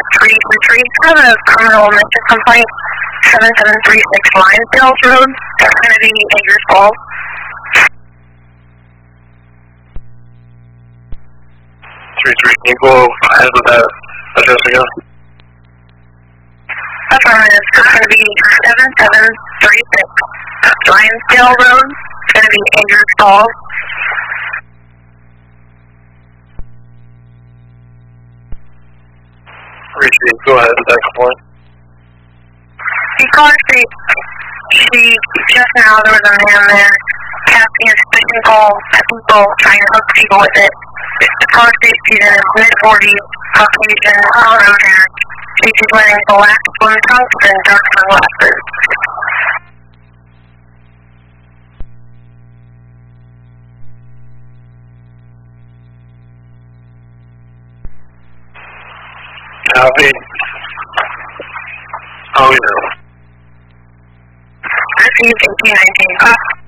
333. I have a criminal mention complaint, 7736 Lionsdale Road. That's going to be Agers Falls. 33, can you go ahead with that address again? Affirmative, it's going to be 7736 Lionsdale Road. It's going to be Agers Falls. Appreciate it. Go ahead with that complaint. The caller street, just now there was a man there casting a suspicion call at people, trying to hook people with it. The caller street, she's in his mid-40s, Caucasian, brown hair. She's wearing black swim trunks and dark sunglasses. Copy. Oh, yeah. I see 1819.